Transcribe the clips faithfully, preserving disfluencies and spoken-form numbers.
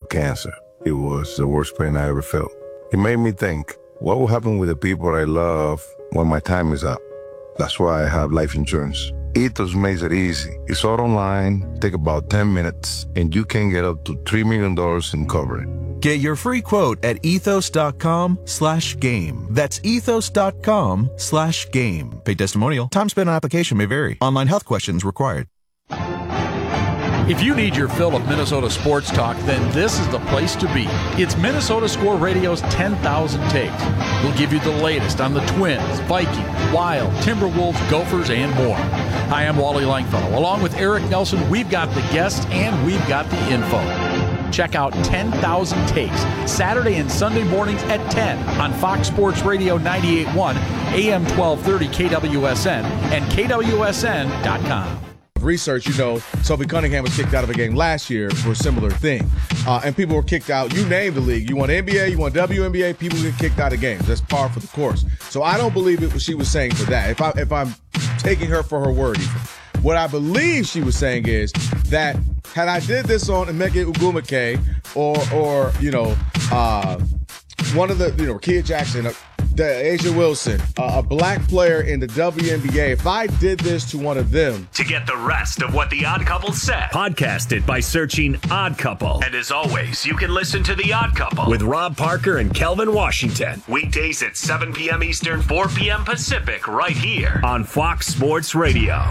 cancer. It was the worst pain I ever felt. It made me think, what will happen with the people I love when my time is up? That's why I have life insurance. Ethos makes it easy. It's all online, take about ten minutes, and you can get up to three million dollars in coverage. Get your free quote at ethos.com slash game. That's ethos.com slash game. Paid testimonial. Time spent on application may vary. Online health questions required. If you need your fill of Minnesota sports talk, then this is the place to be. It's Minnesota Score Radio's ten thousand Takes. We'll give you the latest on the Twins, Vikings, Wild, Timberwolves, Gophers, and more. Hi, I'm Wally Langfellow. Along with Eric Nelson, we've got the guests and we've got the info. Check out ten thousand Takes, Saturday and Sunday mornings at ten on Fox Sports Radio ninety-eight point one, A M twelve thirty K W S N, and K W S N dot com. Research, you know, Sophie Cunningham was kicked out of a game last year for a similar thing. Uh, and people were kicked out. You name the league. You want N B A, you want W N B A, people get kicked out of games. That's par for the course. So I don't believe it was she was saying for that. If, I, if I'm taking her for her word even. What I believe she was saying is that had I did this on Emeka Ugwumike or, or you know, uh, one of the, you know, Kia Jackson, uh, Asia Wilson, uh, a black player in the W N B A, if I did this to one of them. To get the rest of what The Odd Couple said, podcast it by searching Odd Couple. And as always, you can listen to The Odd Couple with Rob Parker and Kelvin Washington. Weekdays at seven p.m. Eastern, four p.m. Pacific, right here on Fox Sports Radio.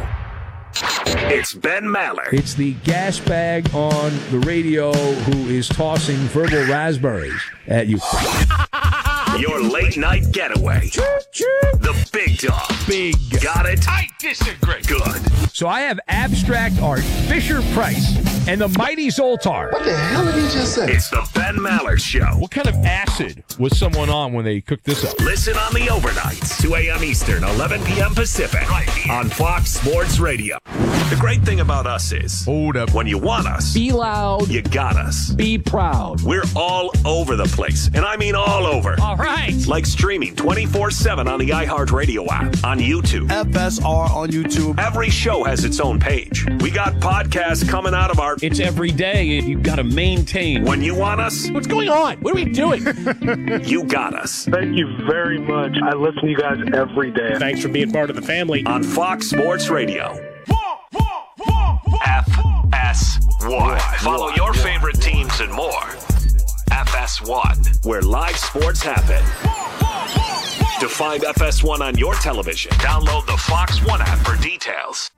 It's Ben Maller. It's the gas bag on the radio who is tossing verbal raspberries at you. Your late night getaway. The big dog. Big. Got it? I disagree. Good. So I have abstract art, Fisher Price, and the mighty Zoltar. What the hell did he just say? It's the Ben Maller Show. What kind of acid was someone on when they cooked this up? Listen on the overnights, two a.m. Eastern, eleven p.m. Pacific, right here on Fox Sports Radio. The great thing about us is, Hold up. when you want us, Be loud. you got us. Be proud. We're all over the place, and I mean all over. All right. Like streaming twenty-four seven on the iHeartRadio app, on YouTube. F S R on YouTube. Every show has its own page. We got podcasts coming out of our... It's every day, and you've got to maintain. When you want us, What's going on? What are we doing? you got us. Thank you very much. I listen to you guys every day. Thanks for being part of the family. On Fox Sports Radio. F S one. Follow your favorite teams and more. F S one, where live sports happen. To find F S one on your television, download the Fox One app for details.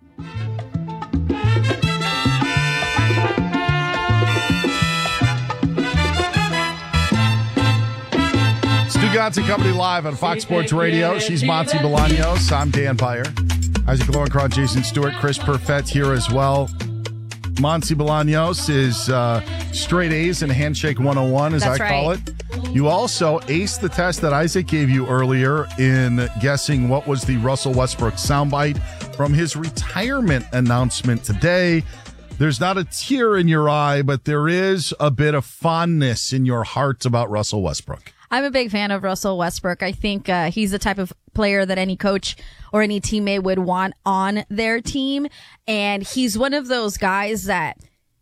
Stugotz Company live on Fox Sports Radio. She's Monty Bolaños. I'm Dan Beyer. Isaac Lowenkron, Jason Stewart, Chris Perfett here as well. Monty Bolaños is uh, straight A's and Handshake one oh one, as That's I call right. it. You also aced the test that Isaac gave you earlier in guessing what was the Russell Westbrook soundbite from his retirement announcement today. There's not a tear in your eye, but there is a bit of fondness in your heart about Russell Westbrook. I'm a big fan of Russell Westbrook. I think uh, he's the type of player that any coach or any teammate would want on their team. And he's one of those guys that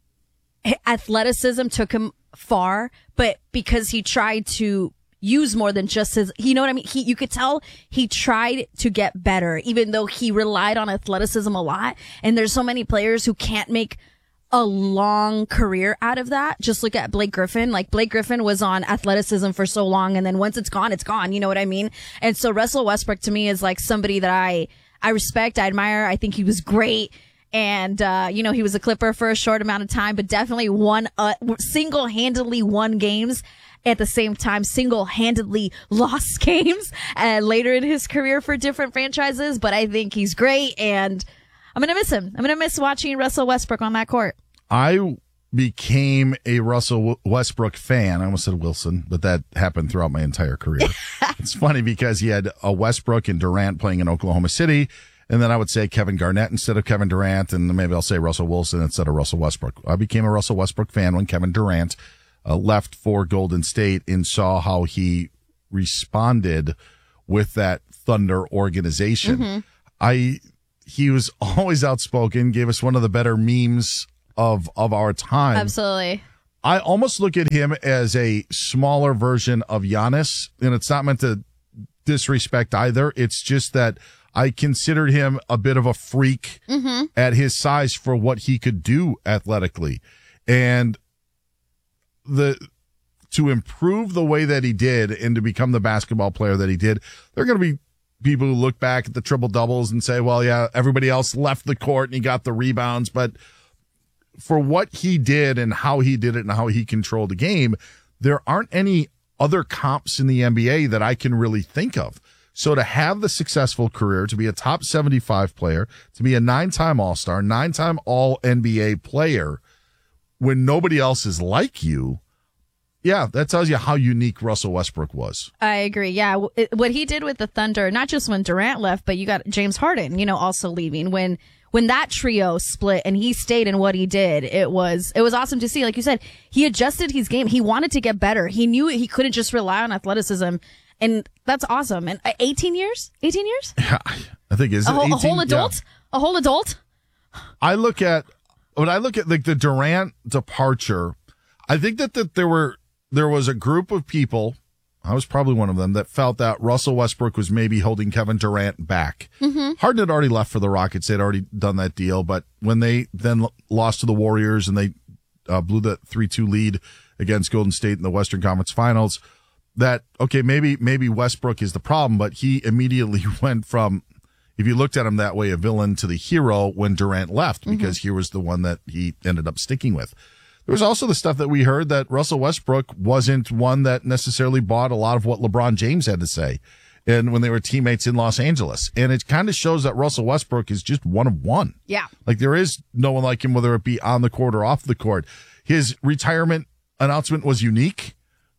athleticism took him far, but because he tried to use more than just his, you know what I mean? He, you could tell he tried to get better, even though he relied on athleticism a lot. And there's so many players who can't make a long career out of that. Just look at Blake Griffin. Like Blake Griffin was on athleticism for so long, and then once it's gone, it's gone. You know what I mean? And so Russell Westbrook to me is like somebody that I, I respect, I admire. I think he was great. And, uh, you know, he was a Clipper for a short amount of time, but definitely won, uh, single-handedly won games. At the same time, single-handedly lost games uh, later in his career for different franchises. But I think he's great, and I'm going to miss him. I'm going to miss watching Russell Westbrook on that court. I became a Russell Westbrook fan. I almost said Wilson, but that happened throughout my entire career. It's funny because he had a Westbrook and Durant playing in Oklahoma City, and then I would say Kevin Garnett instead of Kevin Durant, and maybe I'll say Russell Wilson instead of Russell Westbrook. I became a Russell Westbrook fan when Kevin Durant uh, left for Golden State and saw how he responded with that Thunder organization. Mm-hmm. I he was always outspoken, gave us one of the better memes of of our time. Absolutely. I almost look at him as a smaller version of Giannis, and it's not meant to disrespect either. It's just that I considered him a bit of a freak mm-hmm. at his size for what he could do athletically. And the to improve the way that he did and to become the basketball player that he did, there are going to be people who look back at the triple doubles and say, well, yeah, everybody else left the court and he got the rebounds. But for what he did and how he did it and how he controlled the game, there aren't any other comps in the N B A that I can really think of. So to have the successful career, to be a top seventy-five player, to be a nine-time All-Star, nine-time All-N B A player, when nobody else is like you, yeah, that tells you how unique Russell Westbrook was. I agree. Yeah. What he did with the Thunder, not just when Durant left, but you got James Harden, you know, also leaving. When when that trio split and he stayed in what he did, it was it was awesome to see. Like you said, he adjusted his game. He wanted to get better. He knew he couldn't just rely on athleticism. And that's awesome. And eighteen years? eighteen years? Yeah, I think is a whole, eighteen? a whole adult? Yeah. A whole adult? I look at when I look at like the Durant departure, I think that, that there were there was a group of people, I was probably one of them, that felt that Russell Westbrook was maybe holding Kevin Durant back. Mm-hmm. Harden had already left for the Rockets. They'd already done that deal. But when they then lost to the Warriors and they uh, blew that three two lead against Golden State in the Western Conference Finals, that, okay, maybe maybe Westbrook is the problem, but he immediately went from, if you looked at him that way, a villain to the hero when Durant left, because mm-hmm. he was the one that he ended up sticking with. There was also the stuff that we heard that Russell Westbrook wasn't one that necessarily bought a lot of what LeBron James had to say, and when they were teammates in Los Angeles. And it kind of shows that Russell Westbrook is just one of one. Yeah. Like there is no one like him, whether it be on the court or off the court. His retirement announcement was unique,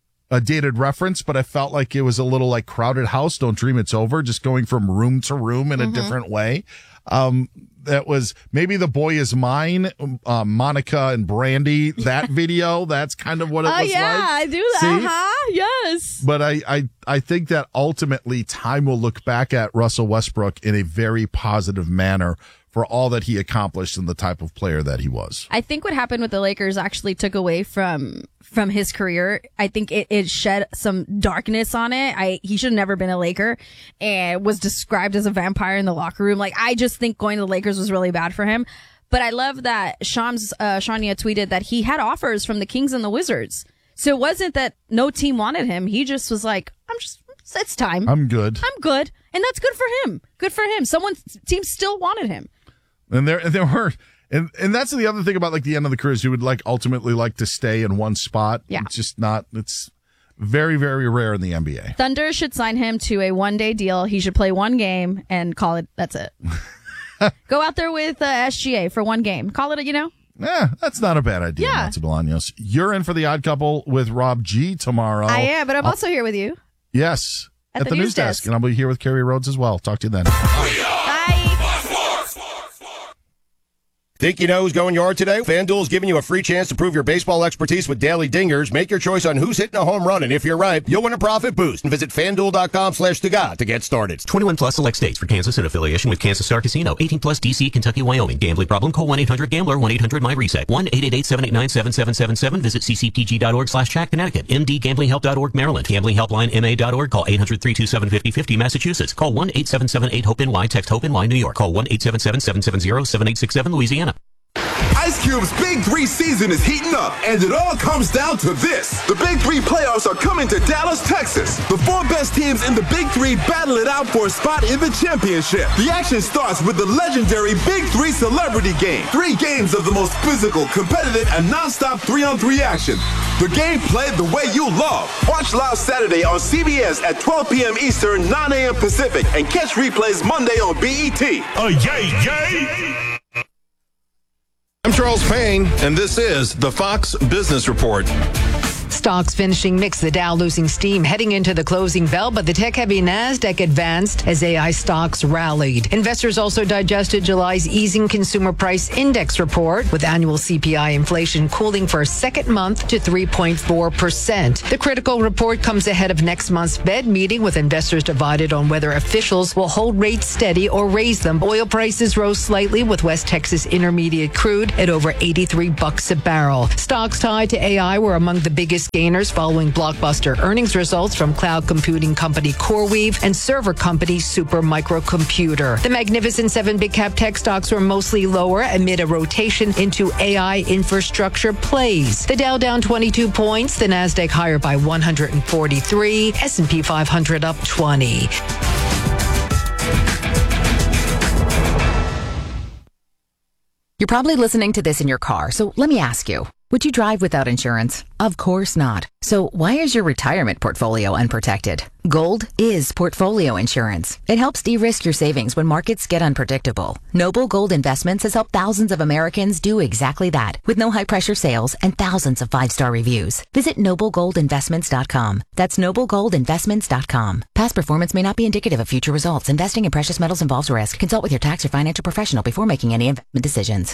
a dated reference, but I felt like it was a little like Crowded House, Don't Dream It's Over, just going from room to room in mm-hmm. a different way. Um, that was maybe The Boy Is Mine, uh, Monica and Brandy, that video. That's kind of what it oh, was yeah, like. I do that. Uh-huh. Yes. But I, I, I think that ultimately time will look back at Russell Westbrook in a very positive manner for all that he accomplished and the type of player that he was. I think what happened with the Lakers actually took away from from his career. I think it, it shed some darkness on it. I he should have never been a Laker and was described as a vampire in the locker room. Like, I just think going to the Lakers was really bad for him. But I love that Shams, uh, Shania tweeted that he had offers from the Kings and the Wizards. So it wasn't that no team wanted him. He just was like, I'm just, it's time. I'm good. I'm good. And that's good for him. Good for him. Someone, team still wanted him. And there, there were, and, and that's the other thing about like the end of the career is you would like ultimately like to stay in one spot. Yeah. It's just not, it's very, very rare in the N B A. Thunder should sign him to a one day deal. He should play one game and call it, that's it. Go out there with uh, S G A for one game. Call it, you know? Yeah, that's not a bad idea, yeah. Nancy Bolaños. You're in for the Odd Couple with Rob G tomorrow. I am, but I'm I'll, also here with you. Yes. At, at the, the news, news desk. desk. And I'll be here with Kerry Rhodes as well. Talk to you then. Bye. Think you know who's going yard today? FanDuel is giving you a free chance to prove your baseball expertise with daily dingers. Make your choice on who's hitting a home run, and if you're right, you'll win a profit boost. And visit FanDuel.com slash Taga to get started. twenty-one plus select states. For Kansas in affiliation with Kansas Star Casino. eighteen plus D C, Kentucky, Wyoming. Gambling problem? Call one eight hundred gambler, one eight hundred my reset. one eight eight eight, seven eight nine, seven seven seven seven. Visit ccpg.org slash chat Connecticut. M D gambling help dot org Maryland. Gambling helpline M A dot org. Call eight hundred, three two seven, five oh five oh Massachusetts. Call one eight seven seven eight hope N Y. Text HOPE-N Y New York. Call one eight seven seven, seven seven zero, seven eight six seven Louisiana. Ice Cube's Big Three season is heating up, and it all comes down to this. The Big Three playoffs are coming to Dallas, Texas. The four best teams in the Big Three battle it out for a spot in the championship. The action starts with the legendary Big Three Celebrity Game. Three games of the most physical, competitive, and non-stop three-on-three action. The game played the way you love. Watch live Saturday on C B S at twelve p.m. Eastern, nine a.m. Pacific, and catch replays Monday on B E T. Oh, yay, yay! I'm Charles Payne, and this is the Fox Business Report. Stocks finishing mixed, the Dow losing steam heading into the closing bell, but the tech-heavy NASDAQ advanced as A I stocks rallied. Investors also digested July's easing consumer price index report, with annual C P I inflation cooling for a second month to three point four percent. The critical report comes ahead of next month's Fed meeting, with investors divided on whether officials will hold rates steady or raise them. Oil prices rose slightly, with West Texas Intermediate crude at over eighty-three bucks a barrel. Stocks tied to A I were among the biggest gainers following blockbuster earnings results from cloud computing company CoreWeave and server company Supermicro Computer. The Magnificent Seven big cap tech stocks were mostly lower amid a rotation into A I infrastructure plays. The Dow down twenty-two points, the NASDAQ higher by one hundred forty-three, S and P five hundred up twenty. You're probably listening to this in your car, so let me ask you, would you drive without insurance? Of course not. So why is your retirement portfolio unprotected? Gold is portfolio insurance. It helps de-risk your savings when markets get unpredictable. Noble Gold Investments has helped thousands of Americans do exactly that, with no high-pressure sales and thousands of five-star reviews. Visit noble gold investments dot com. That's noble gold investments dot com. Past performance may not be indicative of future results. Investing in precious metals involves risk. Consult with your tax or financial professional before making any investment decisions.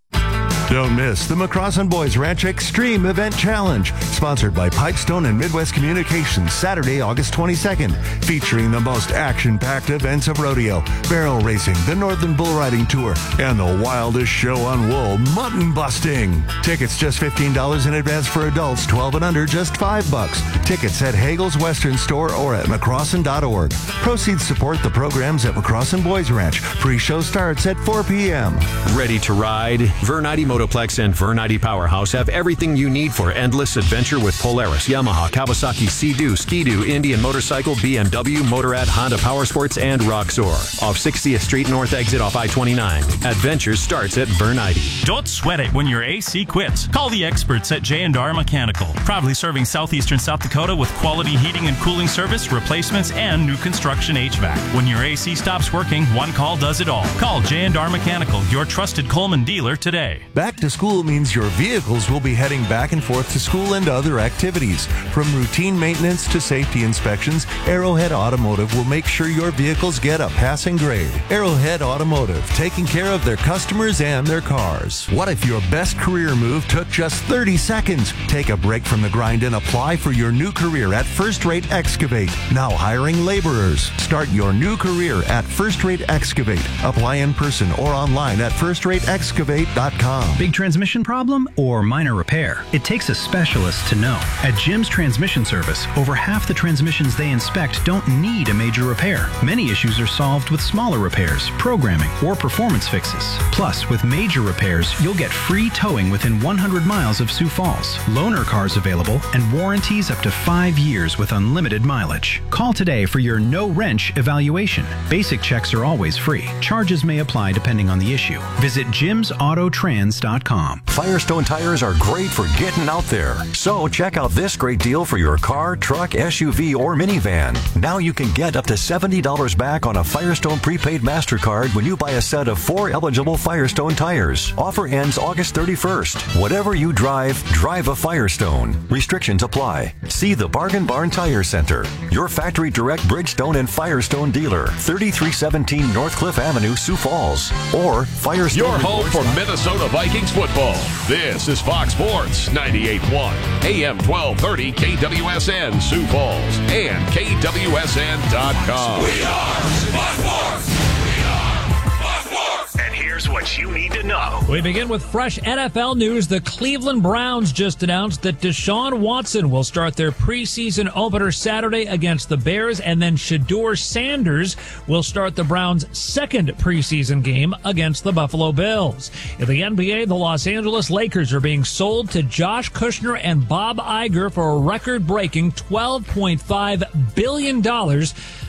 Don't miss the McCrossin Boys Ranch Extreme Event Challenge, sponsored by Pipestone and Midwest Communications, Saturday, August twenty-second, featuring the most action-packed events of rodeo, barrel racing, the Northern Bull Riding Tour, and the wildest show on wool, mutton busting. Tickets just fifteen dollars in advance for adults, twelve and under, just five bucks. Tickets at Hagel's Western Store or at McCrossin dot org. Proceeds support the programs at McCrossin Boys Ranch. Pre-show starts at four p.m. Ready to ride? Vernite Motoplex and Vernite Powerhouse have everything you need for endless adventure with Polaris, Yamaha, Kawasaki, Sea-Doo, Ski-Doo, Indian Motorcycle, B M W, Motorrad, Honda Powersports, and Roxor. Off sixtieth Street North exit off I twenty-nine. Adventure starts at Vernite. Don't sweat it when your A C quits. Call the experts at J and R Mechanical, proudly serving southeastern South Dakota with quality heating and cooling service, replacements, and new construction H V A C. When your A C stops working, one call does it all. Call J and R Mechanical, your trusted Coleman dealer today. Back to school means your vehicles will be heading back and forth to school and other activities. From routine maintenance to safety inspections, Arrowhead Automotive will make sure your vehicles get a passing grade. Arrowhead Automotive, taking care of their customers and their cars. What if your best career move took just thirty seconds? Take a break from the grind and apply for your new career at First Rate Excavate. Now hiring laborers. Start your new career at First Rate Excavate. Apply in person or online at first rate excavate dot com. Big transmission problem or minor repair? It takes a specialist to know. At Jim's Transmission Service, over half the transmissions they inspect don't need a major repair. Many issues are solved with smaller repairs, programming, or performance fixes. Plus, with major repairs, you'll get free towing within one hundred miles of Sioux Falls, loaner cars available, and warranties up to five years with unlimited mileage. Call today for your no-wrench evaluation. Basic checks are always free. Charges may apply depending on the issue. Visit jims auto trans dot com. Firestone tires are great for getting out there. So check out this great deal for your car, truck, S U V, or minivan. Now you can get up to seventy dollars back on a Firestone prepaid MasterCard when you buy a set of four eligible Firestone tires. Offer ends August thirty-first. Whatever you drive, drive a Firestone. Restrictions apply. See the Bargain Barn Tire Center, your factory direct Bridgestone and Firestone dealer, thirty-three seventeen North Cliff Avenue, Sioux Falls. Or Firestone. Your home for Minnesota Vikings football. This is Fox Sports ninety-eight point one, A M twelve thirty K W S N Sioux Falls and K W S N dot com. We are Fox Sports. We are Fox Sports. And here's what you need to know. We begin with fresh N F L news. The Cleveland Browns just announced that Deshaun Watson will start their preseason opener Saturday against the Bears, and then Shedeur Sanders will start the Browns' second preseason game against the Buffalo Bills. In the N B A, the Los Angeles Lakers are being sold to Josh Kushner and Bob Iger for a record-breaking twelve point five billion dollars.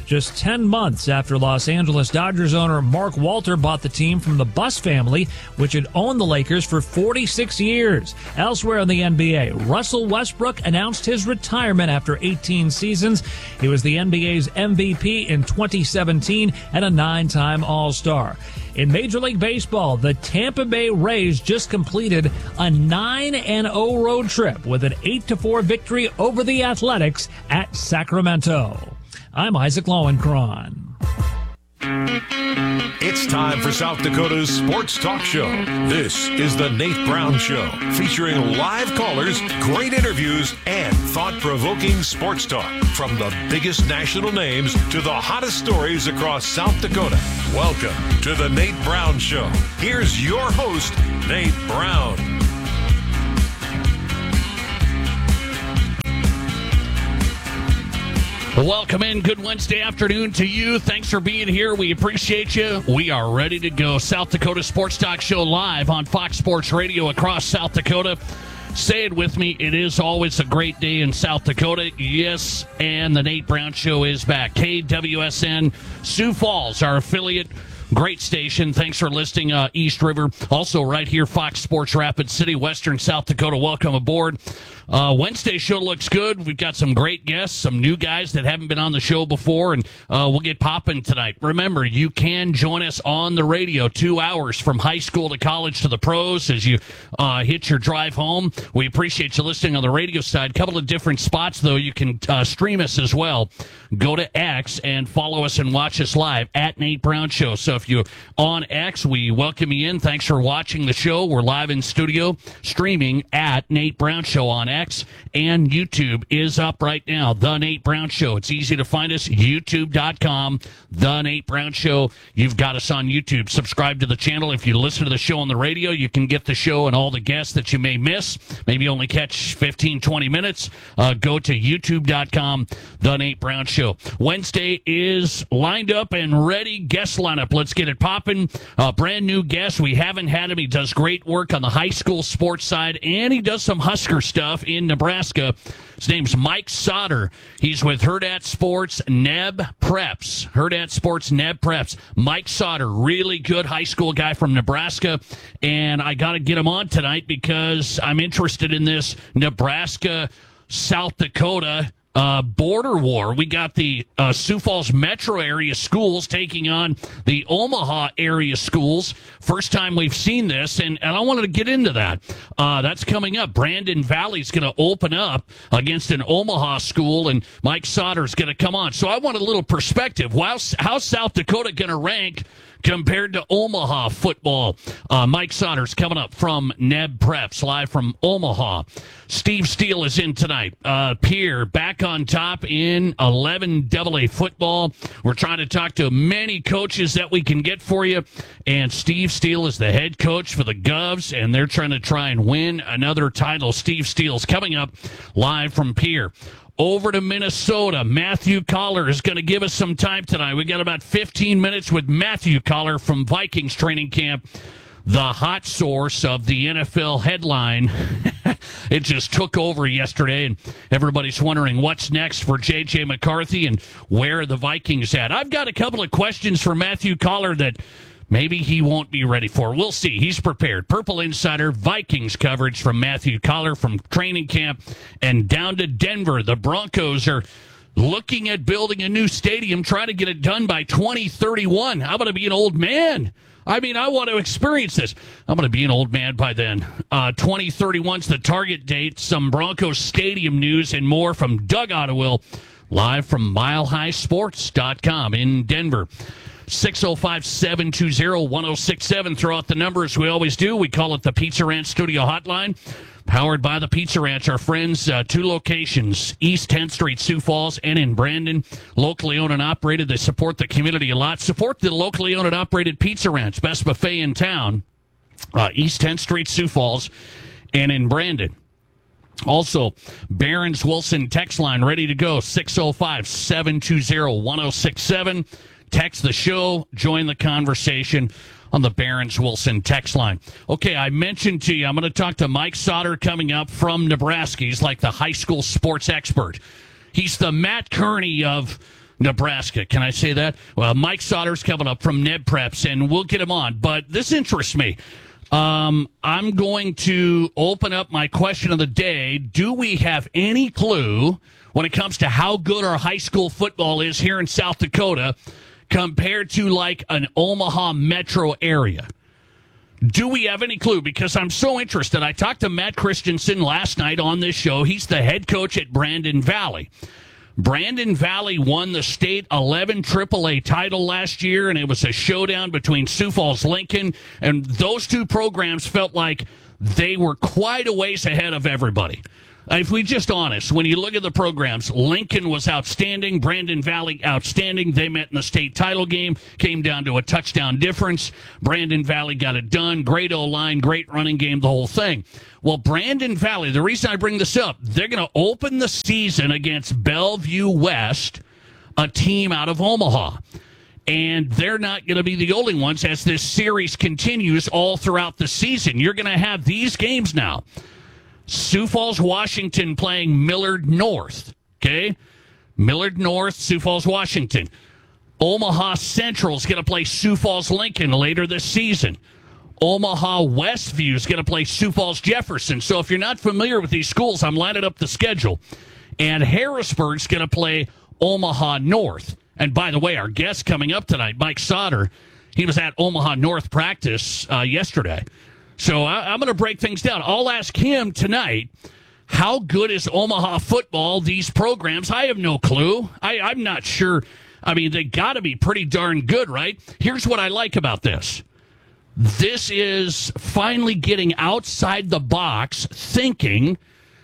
just ten months after Los Angeles Dodgers owner Mark Walter bought the team from the Buss family, which had owned the Lakers for forty-six years. Elsewhere in the N B A, Russell Westbrook announced his retirement after eighteen seasons. He was the N B A's M V P in twenty seventeen and a nine-time All-Star. In Major League Baseball, the Tampa Bay Rays just completed a nine and oh road trip with an eight to four victory over the Athletics at Sacramento. I'm Isaac Lowenkron. It's time for South Dakota's Sports Talk Show. This is the Nate Brown Show, featuring live callers, great interviews, and thought-provoking sports talk. From the biggest national names to the hottest stories across South Dakota. Welcome to the Nate Brown Show. Here's your host, Nate Brown. Welcome in. Good Wednesday afternoon to you. Thanks for being here. We appreciate you. We are ready to go. South Dakota Sports Talk Show live on Fox Sports Radio across South Dakota. Say it with me. It is always a great day in South Dakota. Yes, and the Nate Brown Show is back. K W S N Sioux Falls, our affiliate. Great station. Thanks for listening, uh, East River. Also right here, Fox Sports Rapid City, Western South Dakota. Welcome aboard. Uh, Wednesday show looks good. We've got some great guests, some new guys that haven't been on the show before, and uh, we'll get popping tonight. Remember, you can join us on the radio two hours from high school to college to the pros as you uh, hit your drive home. We appreciate you listening on the radio side. A couple of different spots, though. You can uh, stream us as well. Go to X and follow us and watch us live at Nate Brown Show. So if you're on X, we welcome you in. Thanks for watching the show. We're live in studio streaming at Nate Brown Show on X, and YouTube is up right now. The Nate Brown Show. It's easy to find us. YouTube dot com. The Nate Brown Show. You've got us on YouTube. Subscribe to the channel. If you listen to the show on the radio, you can get the show and all the guests that you may miss. Maybe only catch fifteen, twenty minutes. Uh, go to YouTube dot com. The Nate Brown Show. Wednesday is lined up and ready. Guest lineup. Let's get it popping. Uh, brand new guest. We haven't had him. He does great work on the high school sports side, and he does some Husker stuff in Nebraska. His name's Mike Sauter. He's with Hurrdat Sports Neb Preps. Hurrdat Sports Neb Preps. Mike Sauter, really good high school guy from Nebraska, and I got to get him on tonight because I'm interested in this Nebraska, South Dakota Uh, border war. We got the uh, Sioux Falls metro area schools taking on the Omaha area schools. First time we've seen this, and, and I wanted to get into that. Uh, that's coming up. Brandon Valley's going to open up against an Omaha school, and Mike Sauter's going to come on. So I want a little perspective. How's, how's South Dakota going to rank compared to Omaha football? Uh, Mike Sauter's coming up from Neb Preps, live from Omaha. Steve Steele is in tonight. Uh, Pierre back on top in eleven double A football. We're trying to talk to many coaches that we can get for you. And Steve Steele is the head coach for the Govs, and they're trying to try and win another title. Steve Steele's coming up live from Pierre. Over to Minnesota, Matthew Collar is going to give us some time tonight. We got about fifteen minutes with Matthew Collar from Vikings training camp, the hot source of the N F L headline. It just took over yesterday, and everybody's wondering what's next for J J McCarthy and where are the Vikings at. I've got a couple of questions for Matthew Collar that maybe he won't be ready for. We'll see. He's prepared. Purple Insider, Vikings coverage from Matthew Collar from training camp. And down to Denver, the Broncos are looking at building a new stadium, trying to get it done by twenty thirty-one. How about to be an old man? I mean, I want to experience this. I'm going to be an old man by then. Uh, twenty thirty-one's the target date. Some Broncos stadium news and more from Doug Ottawil, live from mile high sports dot com in Denver. six oh five, seven two zero, one oh six seven. Throw out the number as we always do. We call it the Pizza Ranch Studio Hotline. Powered by the Pizza Ranch, our friends, uh, two locations, East tenth Street, Sioux Falls, and in Brandon. Locally owned and operated. They support the community a lot. Support the locally owned and operated Pizza Ranch, best buffet in town. Uh, East tenth Street, Sioux Falls, and in Brandon. Also, Barron's Wilson text line ready to go, six oh five, seven two zero, one oh six seven. Text the show, join the conversation on the Barron's Wilson text line. Okay, I mentioned to you, I'm going to talk to Mike Sauter coming up from Nebraska. He's like the high school sports expert. He's the Matt Kearney of Nebraska. Can I say that? Well, Mike Sauter's coming up from Neb Preps, and we'll get him on. But this interests me. Um, I'm going to open up my question of the day. Do we have any clue when it comes to how good our high school football is here in South Dakota compared to like an Omaha metro area? Do we have any clue? Because I'm so interested. I talked to Matt Christensen last night on this show. He's the head coach at Brandon Valley. Brandon Valley won the state eleven triple A title last year, and it was a showdown between Sioux Falls Lincoln, and those two programs felt like they were quite a ways ahead of everybody. If we just honest, when you look at the programs, Lincoln was outstanding, Brandon Valley outstanding. They met in the state title game, came down to a touchdown difference. Brandon Valley got it done. Great O-line, great running game, the whole thing. Well, Brandon Valley, the reason I bring this up, they're going to open the season against Bellevue West, a team out of Omaha. And they're not going to be the only ones as this series continues all throughout the season. You're going to have these games now. Sioux Falls, Washington playing Millard North, okay? Millard North, Sioux Falls, Washington. Omaha Central is going to play Sioux Falls Lincoln later this season. Omaha Westview is going to play Sioux Falls Jefferson. So if you're not familiar with these schools, I'm lining up the schedule. And Harrisburg's going to play Omaha North. And by the way, our guest coming up tonight, Mike Sauter, he was at Omaha North practice uh, yesterday. So I, I'm going to break things down. I'll ask him tonight, how good is Omaha football, these programs? I have no clue. I, I'm not sure. I mean, they got to be pretty darn good, right? Here's what I like about this. This is finally getting outside the box thinking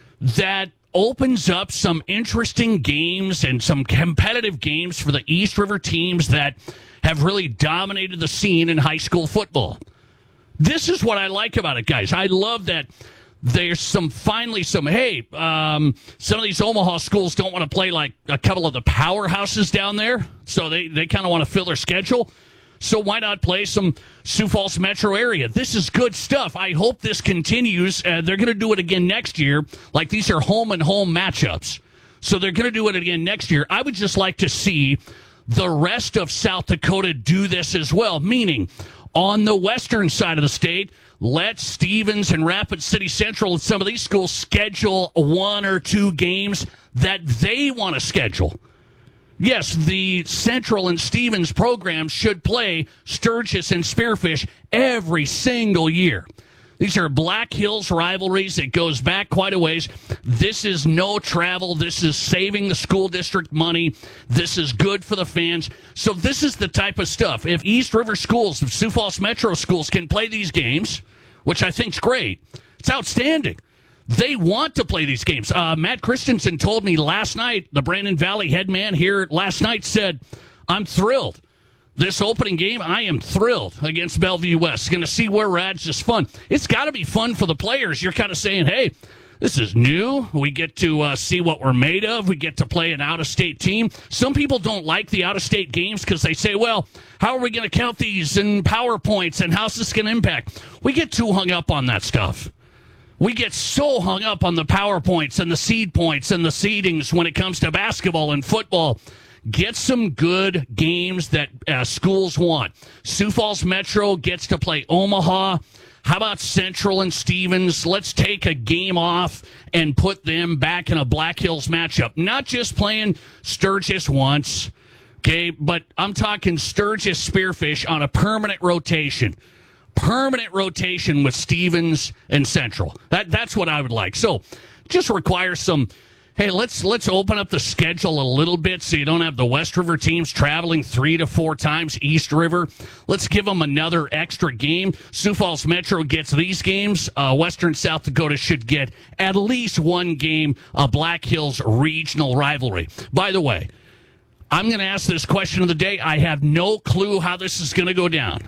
that opens up some interesting games and some competitive games for the East River teams that have really dominated the scene in high school football. This is what I like about it, guys. I love that there's some, finally some, hey, um, some of these Omaha schools don't want to play like a couple of the powerhouses down there, so they, they kind of want to fill their schedule. So why not play some Sioux Falls metro area? This is good stuff. I hope this continues. Uh, they're going to do it again next year. Like, these are home and home matchups. So they're going to do it again next year. I would just like to see the rest of South Dakota do this as well, meaning on the western side of the state, let Stevens and Rapid City Central and some of these schools schedule one or two games that they want to schedule. Yes, the Central and Stevens programs should play Sturgis and Spearfish every single year. These are Black Hills rivalries. It goes back quite a ways. This is no travel. This is saving the school district money. This is good for the fans. So this is the type of stuff. If East River schools, if Sioux Falls Metro schools can play these games, which I think is great, it's outstanding. They want to play these games. Uh, Matt Christensen told me last night, the Brandon Valley head man here last night said, I'm thrilled. This opening game, I am thrilled against Bellevue West. Going to see where we're at. It's just fun. It's got to be fun for the players. You're kind of saying, hey, this is new. We get to uh, see what we're made of. We get to play an out-of-state team. Some people don't like the out-of-state games because they say, well, how are we going to count these in PowerPoints and how's this going to impact? We get too hung up on that stuff. We get so hung up on the PowerPoints and the seed points and the seedings when it comes to basketball and football. Get some good games that uh, schools want. Sioux Falls Metro gets to play Omaha. How about Central and Stevens? Let's take a game off and put them back in a Black Hills matchup. Not just playing Sturgis once, okay, but I'm talking Sturgis Spearfish on a permanent rotation. Permanent rotation with Stevens and Central. That That's what I would like. So just requires some... Hey, let's let's open up the schedule a little bit so you don't have the West River teams traveling three to four times East River. Let's give them another extra game. Sioux Falls Metro gets these games. Uh, Western South Dakota should get at least one game, a Black Hills regional rivalry. By the way, I'm going to ask this question of the day. I have no clue how this is going to go down.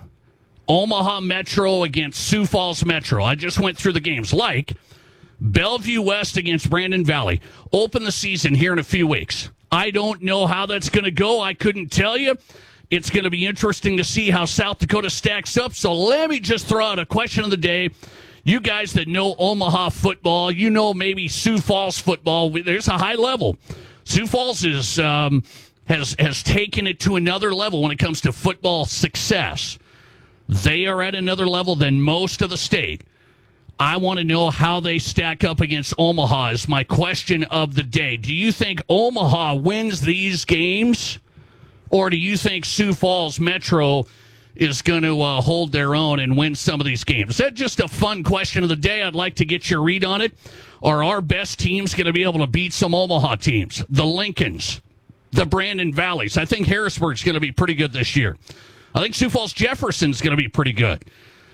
Omaha Metro against Sioux Falls Metro. I just went through the games. Like Bellevue West against Brandon Valley. Open the season here in a few weeks. I don't know how that's going to go. I couldn't tell you. It's going to be interesting to see how South Dakota stacks up. So let me just throw out a question of the day. You guys that know Omaha football, you know maybe Sioux Falls football. There's a high level. Sioux Falls is, um, has has taken it to another level when it comes to football success. They are at another level than most of the state. I want to know how they stack up against Omaha is my question of the day. Do you think Omaha wins these games, or do you think Sioux Falls Metro is going to uh, hold their own and win some of these games? Is that just a fun question of the day? I'd like to get your read on it. Are our best teams going to be able to beat some Omaha teams? The Lincolns, the Brandon Valleys. I think Harrisburg's going to be pretty good this year. I think Sioux Falls Jefferson's going to be pretty good.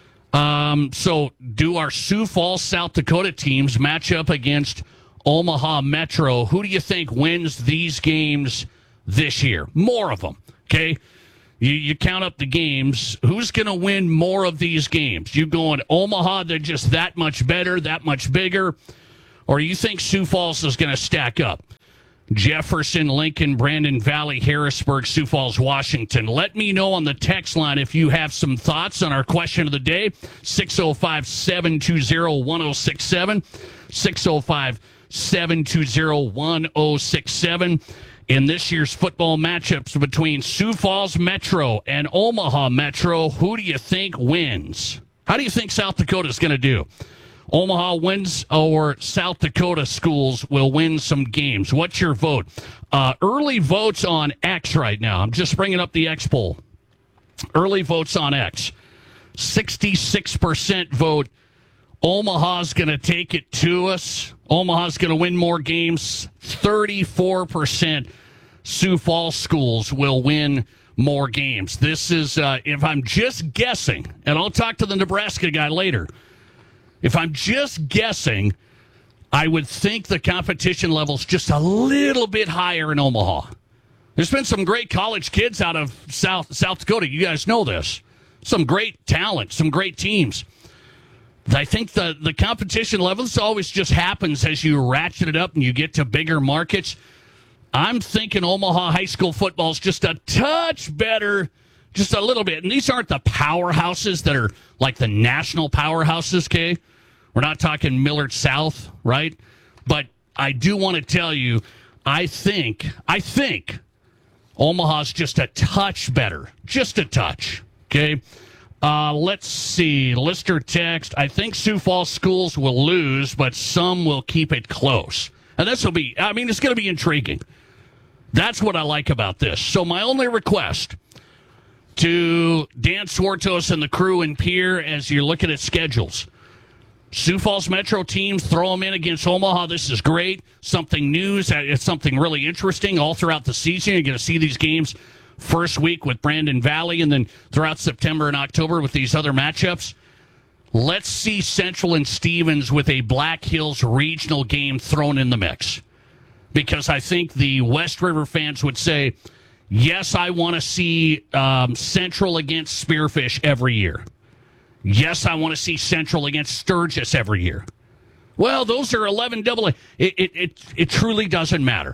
Um, so do our Sioux Falls, South Dakota teams match up against Omaha Metro? Who do you think wins these games this year? More of them, okay? You, you count up the games. Who's going to win more of these games? You going Omaha, they're just that much better, that much bigger? Or you think Sioux Falls is going to stack up? Jefferson, Lincoln, Brandon Valley, Harrisburg, Sioux Falls, Washington. Let me know on the text line if you have some thoughts on our question of the day. six oh five, seven two zero, one oh six seven. six oh five, seven two zero, one oh six seven. In this year's football matchups between Sioux Falls Metro and Omaha Metro, who do you think wins? How do you think South Dakota is going to do? Omaha wins, or South Dakota schools will win some games? What's your vote? Uh, early votes on X right now. I'm just bringing up the X poll. Early votes on X. sixty-six percent vote Omaha's going to take it to us. Omaha's going to win more games. thirty-four percent Sioux Falls schools will win more games. This is, uh, if I'm just guessing, and I'll talk to the Nebraska guy later. If I'm just guessing, I would think the competition level's just a little bit higher in Omaha. There's been some great college kids out of South South Dakota. You guys know this. Some great talent, some great teams. I think the, the competition level, this always just happens as you ratchet it up and you get to bigger markets. I'm thinking Omaha high school football is just a touch better, just a little bit. And these aren't the powerhouses that are like the national powerhouses, okay? We're not talking Millard South, right? But I do want to tell you, I think, I think Omaha's just a touch better. Just a touch, okay? Uh, let's see. Lister text, I think Sioux Falls schools will lose, but some will keep it close. And this will be, I mean, it's going to be intriguing. That's what I like about this. So my only request to Dan Swartos and the crew in Pierre as you're looking at schedules. Sioux Falls Metro teams, throw them in against Omaha. This is great. Something new. It's something really interesting all throughout the season. You're going to see these games first week with Brandon Valley and then throughout September and October with these other matchups. Let's see Central and Stevens with a Black Hills regional game thrown in the mix. Because I think the West River fans would say, yes, I want to see um, Central against Spearfish every year. Yes, I want to see Central against Sturgis every year. Well, those are eleven double A. It, it, it, it truly doesn't matter.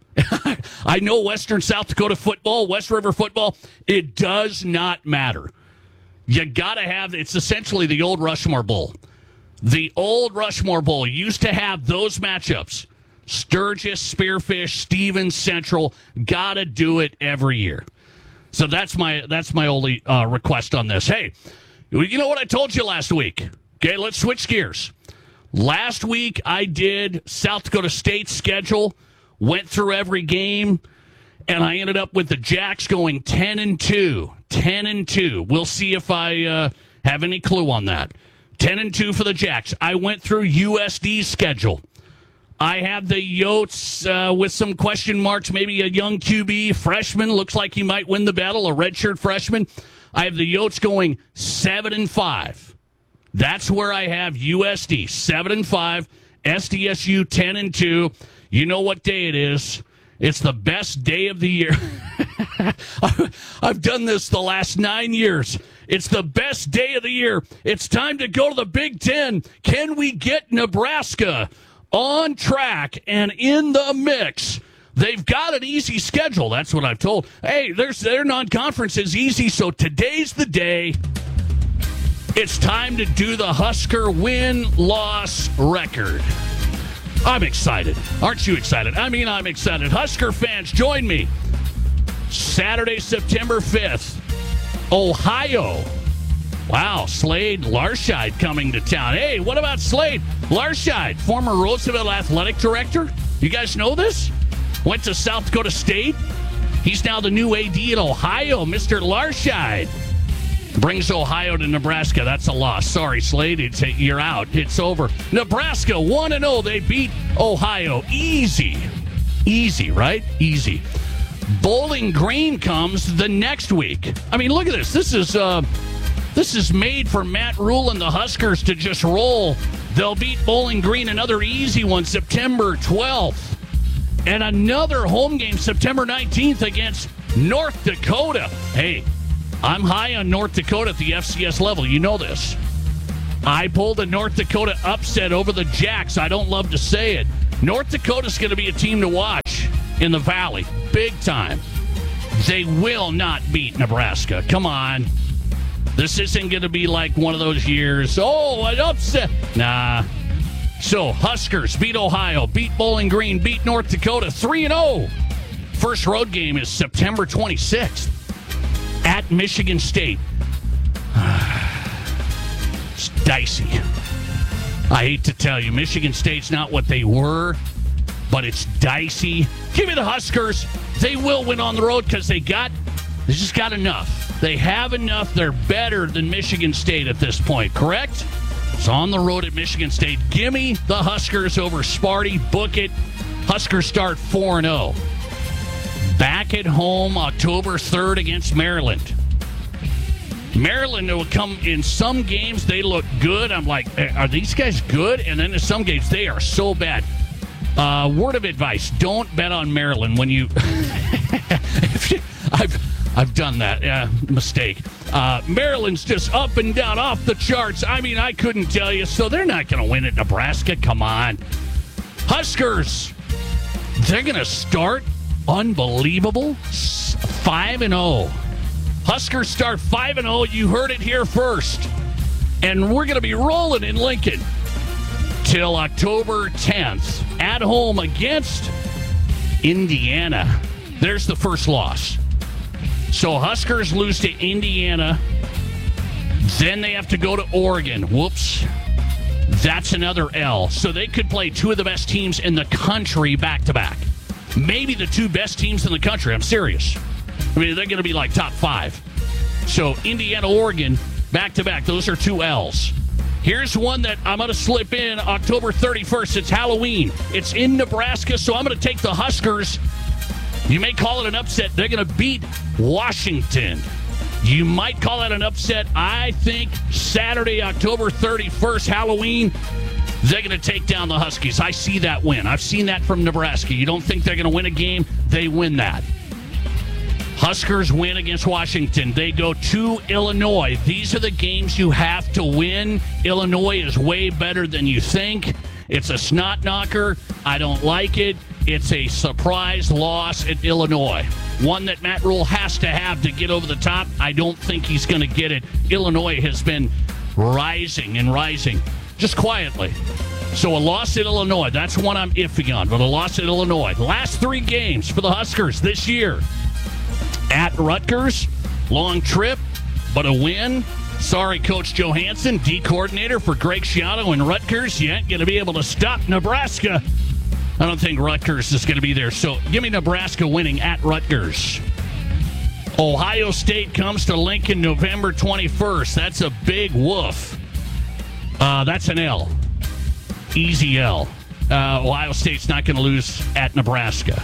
I know Western South Dakota football, West River football, it does not matter. You got to have, it's essentially the old Rushmore Bowl. The old Rushmore Bowl used to have those matchups. Sturgis, Spearfish, Stevens, Central, got to do it every year. So that's my that's my only uh, request on this. Hey, you know what I told you last week? Okay, let's switch gears. Last week I did South Dakota State's schedule, went through every game, and I ended up with the Jacks going ten and two. ten and two. We'll see if I uh, have any clue on that. ten and two for the Jacks. I went through U S D's schedule. I have the Yotes uh, with some question marks, maybe a young Q B, freshman, looks like he might win the battle, a redshirt freshman. I have the Yotes going seven and five. That's where I have U S D, seven and five, S D S U ten and two. You know what day it is. It's the best day of the year. I've done this the last nine years. It's the best day of the year. It's time to go to the Big Ten. Can we get Nebraska on track and in the mix? They've got an easy schedule. That's what I've told. Hey, their, their non-conference is easy, so today's the day. It's time to do the Husker win-loss record. I'm excited. Aren't you excited? I mean, I'm excited. Husker fans, join me. Saturday, September fifth, Ohio. Wow, Slade Larscheid coming to town. Hey, what about Slade Larscheid, former Roosevelt athletic director? You guys know this? Went to South Dakota State. He's now the new A D at Ohio, Mister Larscheid. Brings Ohio to Nebraska. That's a loss. Sorry, Slade. It's, you're out. It's over. Nebraska one and oh. They beat Ohio. Easy. Easy, right? Easy. Bowling Green comes the next week. I mean, look at this. This is uh, this is made for Matt Rule and the Huskers to just roll. They'll beat Bowling Green, another easy one, September twelfth. And another home game, September nineteenth against North Dakota. Hey, I'm high on North Dakota at the F C S level. You know this. I pulled a North Dakota upset over the Jacks. I don't love to say it. North Dakota's going to be a team to watch in the Valley. Big time. They will not beat Nebraska. Come on. This isn't going to be like one of those years. Oh, an upset. Nah. So, Huskers beat Ohio, beat Bowling Green, beat North Dakota three and oh. First road game is September twenty-sixth at Michigan State. It's dicey. I hate to tell you, Michigan State's not what they were, but it's dicey. Give me the Huskers. They will win on the road because they got, they just got enough. They have enough. They're better than Michigan State at this point, correct? It's on the road at Michigan State. Give me the Huskers over Sparty. Book it. Huskers start four and oh. Back at home October third against Maryland. Maryland will come in some games. They look good. I'm like, are these guys good? And then in some games, they are so bad. Uh, word of advice: don't bet on Maryland when you. I've I've done that. Uh, mistake. Uh, Maryland's just up and down, off the charts. I mean, I couldn't tell you. So they're not going to win at Nebraska. Come on, Huskers. They're going to start unbelievable five and zero. Huskers start five and oh. You heard it here first. And we're going to be rolling in Lincoln till October tenth. At home against Indiana. There's the first loss. So Huskers lose to Indiana. Then they have to go to Oregon. Whoops. That's another L. So they could play two of the best teams in the country back-to-back. Maybe the two best teams in the country. I'm serious. I mean, they're going to be like top five. So Indiana, Oregon, back-to-back. Those are two L's. Here's one that I'm going to slip in October thirty-first. It's Halloween. It's in Nebraska, so I'm going to take the Huskers. You may call it an upset. They're going to beat Washington. You might call that an upset. I think Saturday, October thirty-first, Halloween, they're going to take down the Huskies. I see that win. I've seen that from Nebraska. You don't think they're going to win a game? They win that. Huskers win against Washington. They go to Illinois. These are the games you have to win. Illinois is way better than you think. It's a snot knocker. I don't like it. It's a surprise loss at Illinois. One that Matt Rule has to have to get over the top. I don't think he's going to get it. Illinois has been rising and rising just quietly. So a loss at Illinois, that's one I'm iffy on, but a loss at Illinois. Last three games for the Huskers this year. At Rutgers, long trip, but a win. Sorry, Coach Johansson, D coordinator for Greg Schiano and Rutgers. You ain't going to be able to stop Nebraska. I don't think Rutgers is going to be there. So give me Nebraska winning at Rutgers. Ohio State comes to Lincoln November twenty-first. That's a big woof. Uh, that's an L. Easy L. Uh, Ohio State's not going to lose at Nebraska.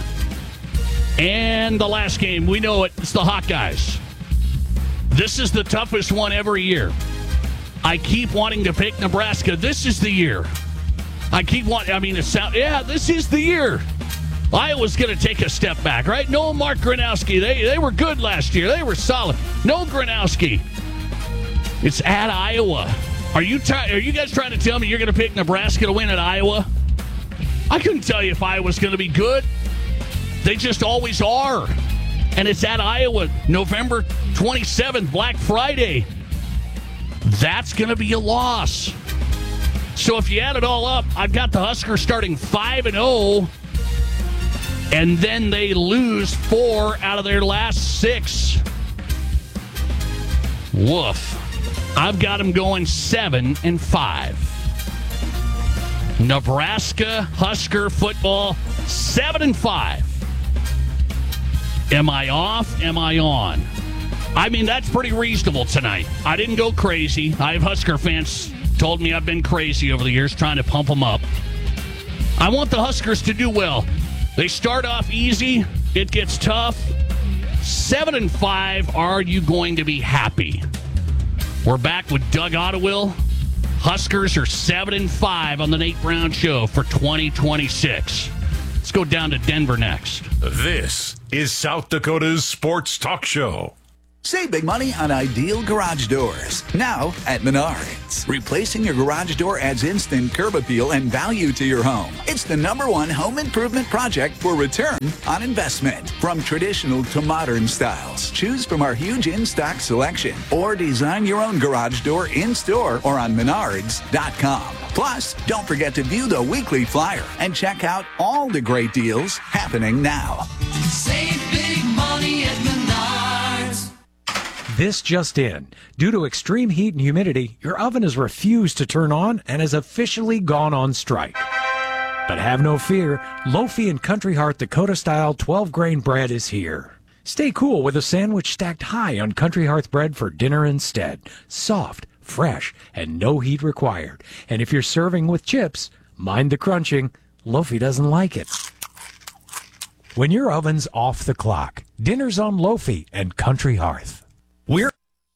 And the last game, we know it, it's the Hawkeyes. This is the toughest one every year. I keep wanting to pick Nebraska. This is the year. I keep wanting, I mean, it sound, yeah, this is the year. Iowa's going to take a step back, right? No Mark Gronowski. They they were good last year. They were solid. No Gronowski. It's at Iowa. Are you try, Are you guys trying to tell me you're going to pick Nebraska to win at Iowa? I couldn't tell you if Iowa's going to be good. They just always are. And it's at Iowa, November twenty-seventh, Black Friday. That's going to be a loss. So if you add it all up, I've got the Huskers starting five and oh. And then they lose four out of their last six. Woof. I've got them going seven and five. Nebraska Husker football, seven and five. Am I off? Am I on? I mean, that's pretty reasonable tonight. I didn't go crazy. I have Husker fans told me I've been crazy over the years trying to pump them up. I want the Huskers to do well. They start off easy. It gets tough. Seven and five. Are you going to be happy? We're back with Doug Ottewill. Huskers are seven and five on the Nate Brown Show for twenty twenty-six. Let's go down to Denver next. This is South Dakota's Sports Talk Show. Save big money on Ideal Garage Doors. Now at Menards. Replacing your garage door adds instant curb appeal and value to your home. It's the number one home improvement project for return on investment. From traditional to modern styles, choose from our huge in-stock selection or design your own garage door in-store or on menards dot com. Plus, don't forget to view the weekly flyer and check out all the great deals happening now. Save big money at Menards. This just in. Due to extreme heat and humidity, your oven has refused to turn on and has officially gone on strike. But have no fear, Lofi and Country Hearth Dakota-style twelve-grain bread is here. Stay cool with a sandwich stacked high on Country Hearth bread for dinner instead. Soft, fresh, and no heat required. And if you're serving with chips, mind the crunching. Lofi doesn't like it. When your oven's off the clock, dinner's on Lofi and Country Hearth. We're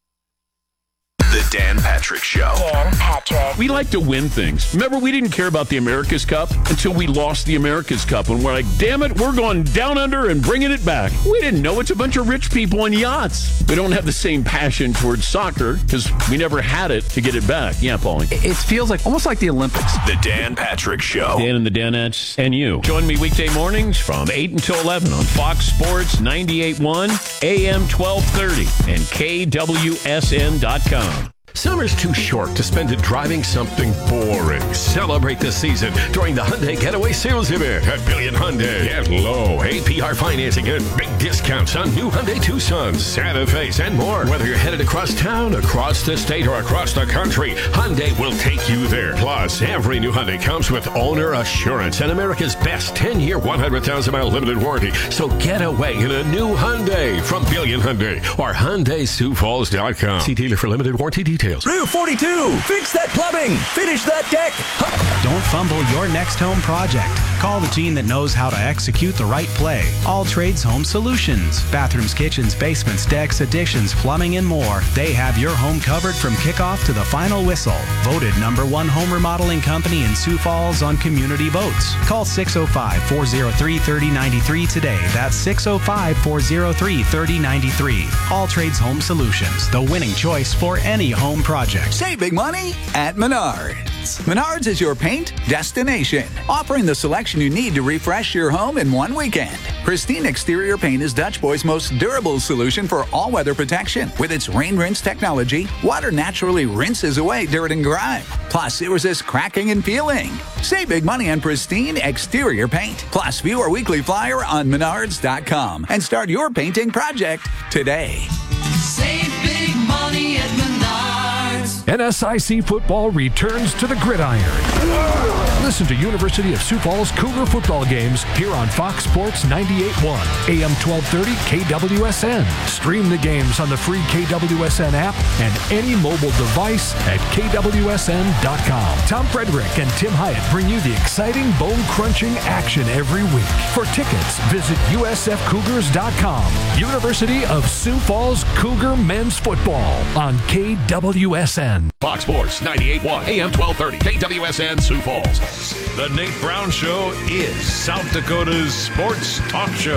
The Dan Patrick Show. Dan Patrick. We like to win things. Remember, we didn't care about the America's Cup until we lost the America's Cup. And we're like, damn it, we're going down under and bringing it back. We didn't know it's a bunch of rich people on yachts. We don't have the same passion towards soccer because we never had it to get it back. Yeah, Paulie. It feels like almost like the Olympics. The Dan Patrick Show. Dan and the Danettes and you. Join me weekday mornings from eight until eleven on Fox Sports ninety-eight point one, A M twelve thirty, and K W S N dot com. Summer's too short to spend it driving something boring. Celebrate the season during the Hyundai Getaway Sales Event at Billion Hyundai. Get low A P R financing and big discounts on new Hyundai Tucsons, Santa Fe's, and more. Whether you're headed across town, across the state, or across the country, Hyundai will take you there. Plus, every new Hyundai comes with owner assurance and America's best ten-year, one hundred thousand mile limited warranty. So get away in a new Hyundai from Billion Hyundai or Hyundai Sioux Falls dot com. See dealer for limited warranty details. Route forty-two, fix that plumbing, finish that deck. Don't fumble your next home project. Call the team that knows how to execute the right play. All Trades Home Solutions. Bathrooms, kitchens, basements, decks, additions, plumbing, and more. They have your home covered from kickoff to the final whistle. Voted number one home remodeling company in Sioux Falls on community votes. Call six oh five, four oh three, three oh nine three today. That's six oh five, four oh three, three oh nine three. All Trades Home Solutions. The winning choice for any home project. Save big money at Menards. Menards is your paint destination, offering the selection you need to refresh your home in one weekend. Pristine Exterior Paint is Dutch Boy's most durable solution for all-weather protection. With its rain rinse technology, water naturally rinses away dirt and grime. Plus, it resists cracking and peeling. Save big money on Pristine Exterior Paint. Plus, view our weekly flyer on menards dot com and start your painting project today. Save big money at Menards. N S I C football returns to the gridiron. Listen to University of Sioux Falls Cougar football games here on Fox Sports ninety-eight point one, A M twelve thirty K W S N. Stream the games on the free K W S N app and any mobile device at K W S N dot com. Tom Frederick and Tim Hyatt bring you the exciting, bone-crunching action every week. For tickets, visit U S F Cougars dot com. University of Sioux Falls Cougar men's football on K W S N. Fox Sports ninety-eight point one, A M twelve thirty, K W S N Sioux Falls. The Nate Brown Show is South Dakota's sports talk show.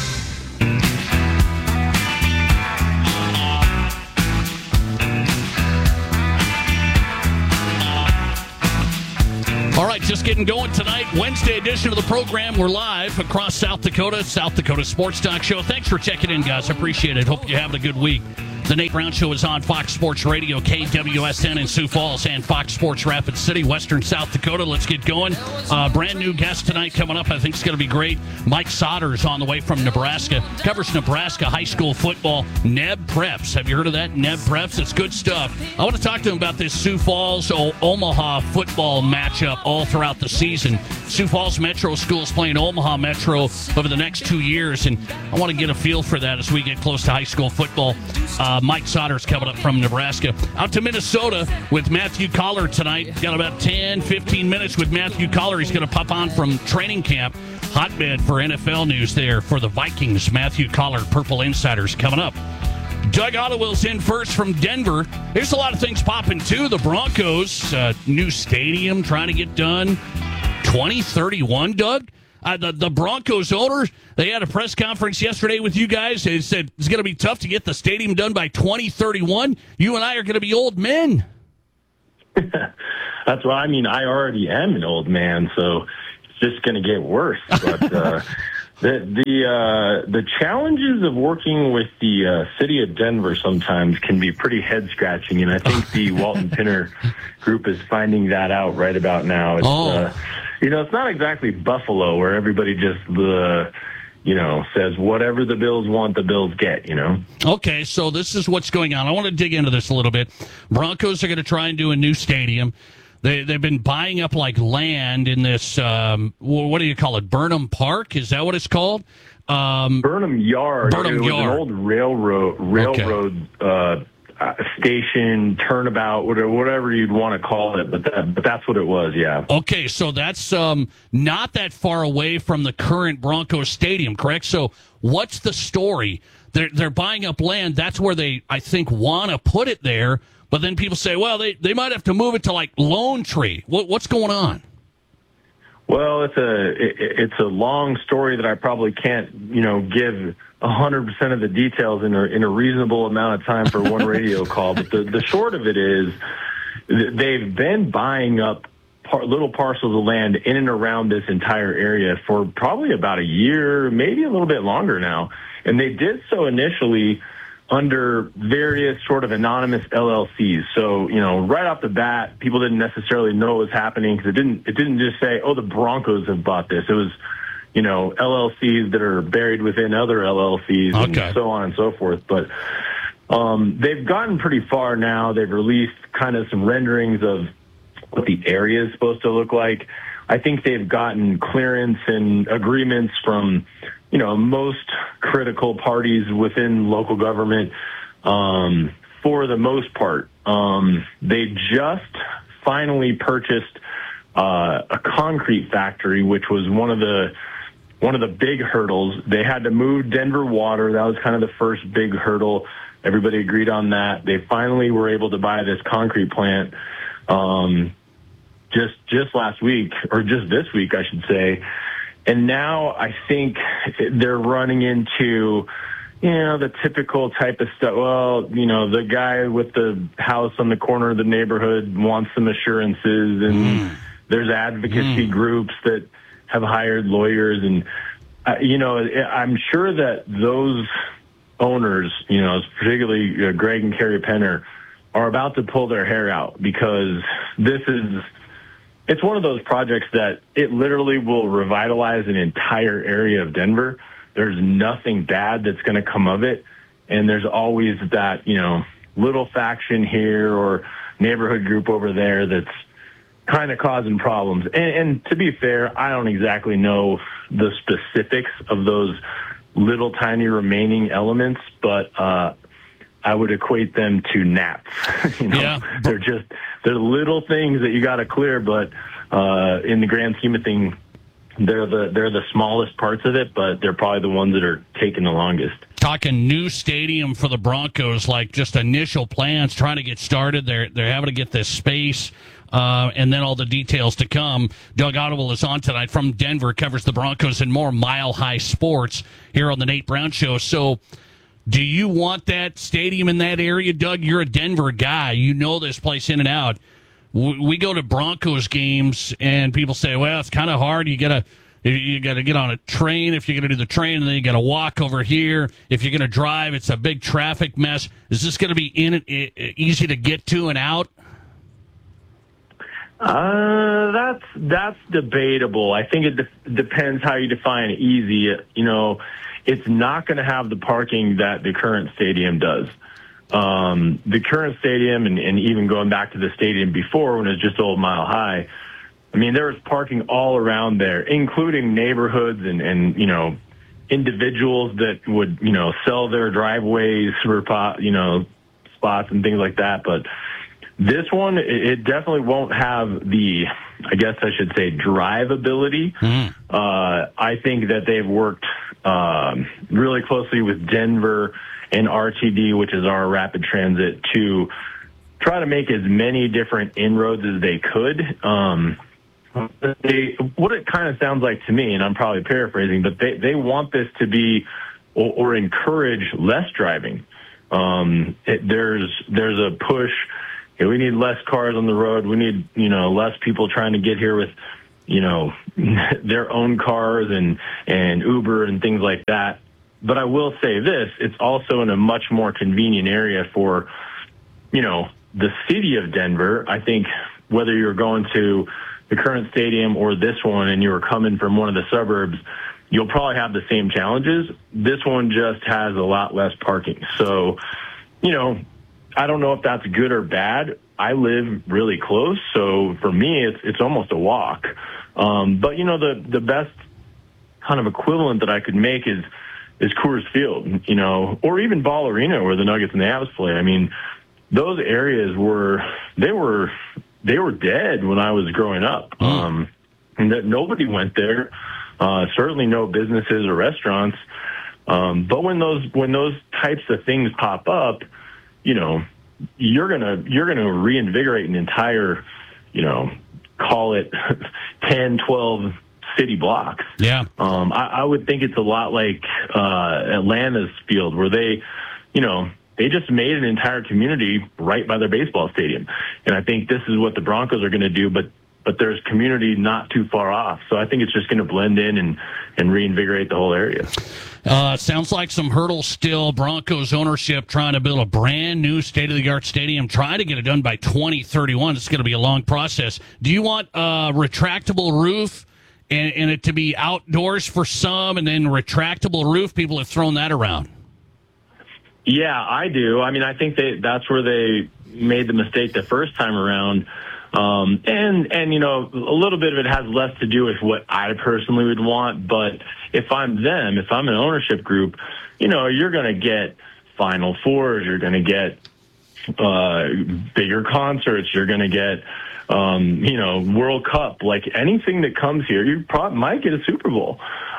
All right, just getting going tonight. Wednesday edition of the program. We're live across South Dakota, South Dakota Sports Talk Show. Thanks for checking in, guys. I appreciate it. Hope you're having a good week. The Nate Brown Show is on Fox Sports Radio, K W S N in Sioux Falls, and Fox Sports Rapid City, Western South Dakota. Let's get going. Uh, brand new guest tonight coming up. I think it's going to be great. Mike Sodders on the way from Nebraska. Covers Nebraska high school football. Neb Preps. Have you heard of that? Neb Preps. It's good stuff. I want to talk to him about this Sioux Falls o- Omaha football matchup all throughout the season. Sioux Falls Metro Schools playing Omaha Metro over the next two years, and I want to get a feel for that as we get close to high school football. Uh, Mike Sodders coming up from Nebraska. Out to Minnesota with Matthew Collar tonight. Got about ten, fifteen minutes with Matthew Collar. He's going to pop on from training camp. Hotbed for N F L news there for the Vikings. Matthew Collar, Purple Insiders, coming up. Doug Ottewell's in first from Denver. There's a lot of things popping, too. The Broncos, uh, new stadium trying to get done. twenty thirty-one, Doug? Uh, the, the Broncos owner, they had a press conference yesterday with you guys. They said it's going to be tough to get the stadium done by twenty thirty-one. You and I are going to be old men. That's why, I mean, I already am an old man, so it's just going to get worse. But uh, the the uh, the challenges of working with the uh, city of Denver sometimes can be pretty head-scratching, and I think the Walton Pinner group is finding that out right about now. It's, oh. uh, You know, it's not exactly Buffalo where everybody just, uh, you know, says whatever the Bills want, the Bills get, you know? Okay, so this is what's going on. I want to dig into this a little bit. Broncos are going to try and do a new stadium. They, they've been buying up, like, land in this, um, what do you call it, Burnham Park? Is that what it's called? Um, Burnham Yard. Burnham it was Yard. an old railroad, railroad okay. uh, station, turnabout, whatever you'd want to call it, but that, but that's what it was, yeah. Okay, so that's um, not that far away from the current Broncos Stadium, correct? So what's the story? They're they're buying up land. That's where they, I think, want to put it there. But then people say, well, they, they might have to move it to like Lone Tree. What what's going on? Well, it's a it, it's a long story that I probably can't, you know, give one hundred percent of the details in a, in a reasonable amount of time for one radio call. But the, the short of it is they've been buying up par- little parcels of land in and around this entire area for probably about a year, maybe a little bit longer now. And they did so initially under various sort of anonymous L L Cs. So, you know, right off the bat, people didn't necessarily know what was happening because it didn't, it didn't just say, oh, the Broncos have bought this. It was, you know, L L Cs that are buried within other L L Cs okay. and so on and so forth. But um, they've gotten pretty far now. They've released kind of some renderings of what the area is supposed to look like. I think they've gotten clearance and agreements from, you know, most critical parties within local government. Um, for the most part, um, they just finally purchased uh, a concrete factory, which was one of the one of the big hurdles. They had to move Denver water. That was kind of the first big hurdle. Everybody agreed on that. They finally were able to buy this concrete plant um, just just last week, or just this week, I should say. And now I think they're running into, you know, the typical type of stuff. Well, you know, the guy with the house on the corner of the neighborhood wants some assurances, and mm. there's advocacy mm. groups that have hired lawyers. And, uh, you know, I'm sure that those owners, you know, particularly uh, Greg and Carrie Penner, are about to pull their hair out because this is... It's one of those projects that it literally will revitalize an entire area of Denver. There's nothing bad that's going to come of it. And there's always that, you know, little faction here or neighborhood group over there that's kind of causing problems. And, and to be fair, I don't exactly know the specifics of those little tiny remaining elements, but uh, I would equate them to gnats. you know, yeah. They're just, they're little things that you got to clear, but uh, in the grand scheme of things, they're the they're the smallest parts of it, but they're probably the ones that are taking the longest. Talking new stadium for the Broncos, like just initial plans, trying to get started. They're they're having to get this space, uh, and then all the details to come. Doug Ottewell is on tonight from Denver, covers the Broncos and more Mile High Sports here on the Nate Brown Show. So, do you want that stadium in that area, Doug? You're a Denver guy. You know this place in and out. We go to Broncos games, and people say, well, it's kind of hard. You got to You, you got to get on a train if you're going to do the train, and then you got to walk over here. If you're going to drive, it's a big traffic mess. Is this going to be in it, easy to get to and out? Uh, that's that's debatable. I think it de- depends how you define easy. You know, it's not going to have the parking that the current stadium does. Um, the current stadium, and, and even going back to the stadium before when it was just Old Mile High, I mean, there was parking all around there, including neighborhoods and, and you know, individuals that would, you know, sell their driveways for, you know, spots and things like that. But this one, it definitely won't have the, I guess I should say, drivability. Mm. Uh, I think that they've worked um, really closely with Denver and R T D, which is our rapid transit, to try to make as many different inroads as they could. Um, they, what it kind of sounds like to me, and I'm probably paraphrasing, but they, they want this to be or, or encourage less driving. Um, it, there's there's a push. Okay, we need less cars on the road. We need, you know, less people trying to get here with, you know, their own cars and, and Uber and things like that. But I will say this, it's also in a much more convenient area for, you know, the city of Denver. I think whether you're going to the current stadium or this one and you were coming from one of the suburbs, you'll probably have the same challenges. This one just has a lot less parking. So, you know, I don't know if that's good or bad. I live really close, so for me, it's it's almost a walk. Um, but you know, the the best kind of equivalent that I could make is is Coors Field, you know, or even Ball Arena where the Nuggets and the Avs play. I mean, those areas were they were they were dead when I was growing up. Mm. Um, and that nobody went there. Uh, certainly, no businesses or restaurants. Um, but when those when those types of things pop up, you know, you're gonna you're gonna reinvigorate an entire, you know, call it ten, twelve city blocks. Yeah. Um, I, I would think it's a lot like uh, Atlanta's field, where they, you know, they just made an entire community right by their baseball stadium, and I think this is what the Broncos are going to do. But but there's community not too far off, so I think it's just going to blend in and and reinvigorate the whole area. Uh, sounds like some hurdles still. Broncos ownership trying to build a brand new state-of-the-art stadium, trying to get it done by twenty thirty-one. It's going to be a long process. Do you want a retractable roof and, and it to be outdoors for some and then retractable roof? People have thrown that around. Yeah, I do. I mean, I think they, that's where they made the mistake the first time around. Um, and, and, you know, a little bit of it has less to do with what I personally would want. But if I'm them, if I'm an ownership group, you know, you're going to get Final Fours, you're going to get, uh, bigger concerts, you're going to get, um, you know, World Cup, like anything that comes here, you probably might get a Super Bowl.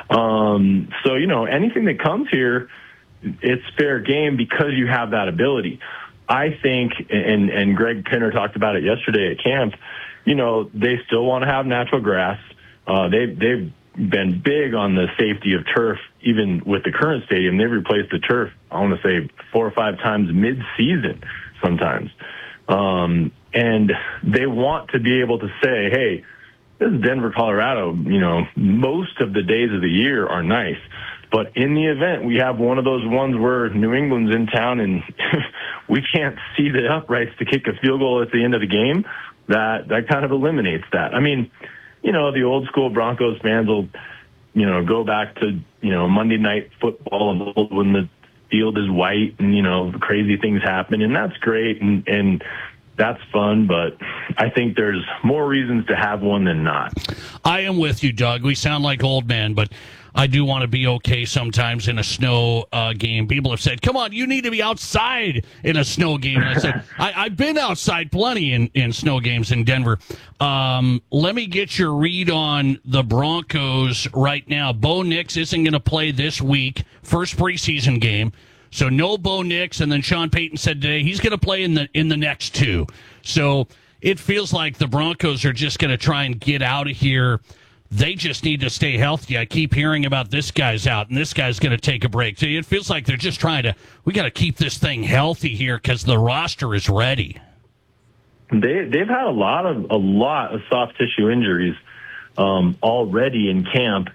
Um, so, you know, anything that comes here, it's fair game because you have that ability. I think, and, and Greg Pinner talked about it yesterday at camp, you know, they still want to have natural grass. Uh, they, they've been big on the safety of turf, even with the current stadium. They've replaced the turf, I want to say, four or five times mid-season sometimes. Um, and they want to be able to say, hey, this is Denver, Colorado. You know, most of the days of the year are nice. But in the event we have one of those ones where New England's in town and we can't see the uprights to kick a field goal at the end of the game, that, that kind of eliminates that. I mean, you know, the old school Broncos fans will, you know, go back to, you know, Monday night football when the field is white and, you know, crazy things happen. And that's great. And, and that's fun. But I think there's more reasons to have one than not. I am with you, Doug. We sound like old men, but I do want to be okay sometimes in a snow uh, game. People have said, come on, you need to be outside in a snow game. And I said, I, I've been outside plenty in, in snow games in Denver. Um, let me get your read on the Broncos right now. Bo Nix isn't going to play this week, first preseason game. So no Bo Nix, and then Sean Payton said today he's going to play in the in the next two. So it feels like the Broncos are just going to try and get out of here. They just need to stay healthy. I keep hearing about this guy's out, and this guy's going to take a break. So it feels like they're just trying to, we got to keep this thing healthy here because the roster is ready. They, they've had a lot of a lot of soft tissue injuries. um, already in camp.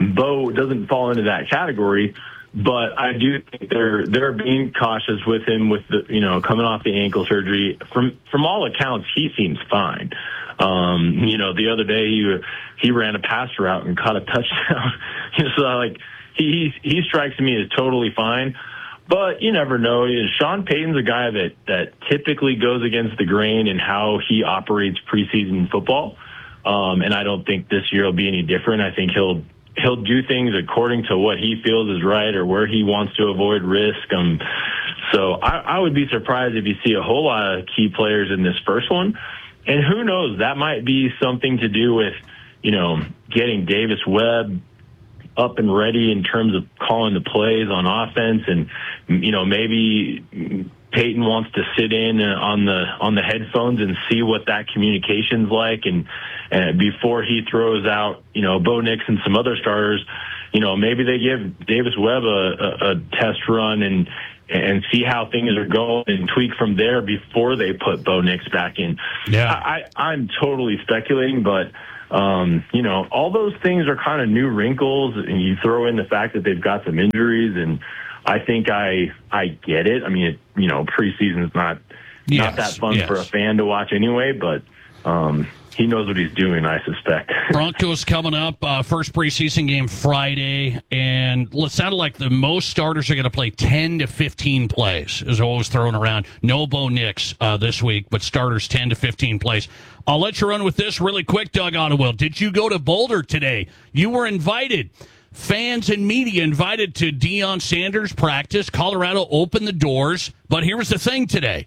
Bo doesn't fall into that category, but I do think they're they're being cautious with him with the you know coming off the ankle surgery. From from all accounts, he seems fine. Um, you know, the other day he he ran a pass route and caught a touchdown. So like he he strikes me as totally fine. But you never know. Sean Payton's a guy that, that typically goes against the grain in how he operates preseason football. Um, and I don't think this year will be any different. I think he'll he'll do things according to what he feels is right or where he wants to avoid risk. Um, so I, I would be surprised if you see a whole lot of key players in this first one. And who knows, that might be something to do with, you know, getting Davis Webb up and ready in terms of calling the plays on offense. And, you know, maybe Peyton wants to sit in on the on the headphones and see what that communication's like. And, and before he throws out, you know, Bo Nix and some other starters, you know, maybe they give Davis Webb a, a, a test run and and see how things are going and tweak from there before they put Bo Nix back in. Yeah, I, I'm totally speculating, but Um, you know, all those things are kind of new wrinkles, and you throw in the fact that they've got some injuries, and I think I I get it. I mean, it, you know, preseason is not yes, not that fun yes. for a fan to watch anyway, but um, he knows what he's doing, I suspect. Broncos coming up, uh, first preseason game Friday, and it sounded like the most starters are going to play ten to fifteen plays, is always thrown around. No Bo Nix uh, this week, but starters ten to fifteen plays. I'll let you run with this really quick, Doug Ottewell. Did you go to Boulder today? You were invited. Fans and media invited to Deion Sanders practice. Colorado opened the doors, but here's the thing today.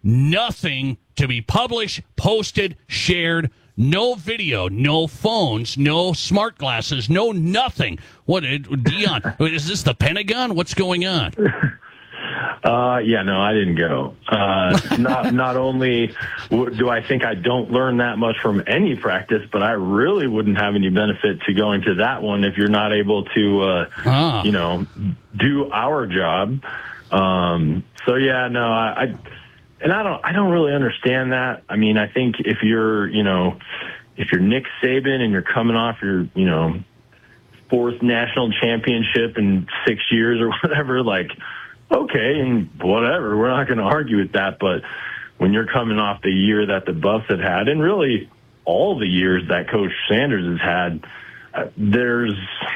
Nothing to be published, posted, shared, no video, no phones, no smart glasses, no nothing. What, Deion, is this the Pentagon? What's going on? Uh, yeah, no, I didn't go. Uh, not not only do I think I don't learn that much from any practice, but I really wouldn't have any benefit to going to that one if you're not able to, uh, ah. you know, do our job. Um, so yeah, no, I, I, and I don't, I don't really understand that. I mean, I think if you're, you know, if you're Nick Saban and you're coming off your, you know, fourth national championship in six years or whatever, like, okay, and whatever, we're not going to argue with that. But when you're coming off the year that the Buffs have had, and really all the years that Coach Sanders has had, uh, there's,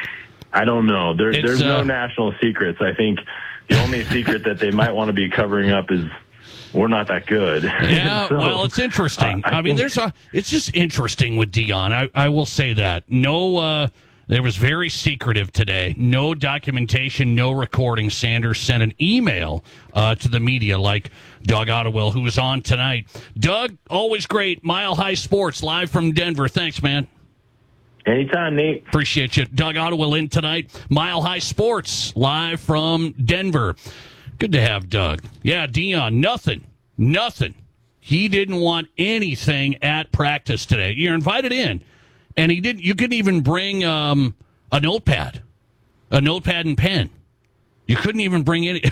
I don't know, there, there's no uh, national secrets. I think the only secret that they might want to be covering up is we're not that good. Yeah, so, well, it's interesting. Uh, I, I mean, think, there's a, it's just interesting with Deion. I, I will say that. No, uh, There was very secretive today. No documentation, no recording. Sanders sent an email uh, to the media like Doug Ottewell, who was on tonight. Doug, always great. Mile High Sports, live from Denver. Thanks, man. Anytime, Nate. Appreciate you. Doug Ottewell in tonight. Mile High Sports, live from Denver. Good to have Doug. Yeah, Deion, nothing. Nothing. He didn't want anything at practice today. You're invited in. And he didn't. You couldn't even bring um, a notepad, a notepad and pen. You couldn't even bring any.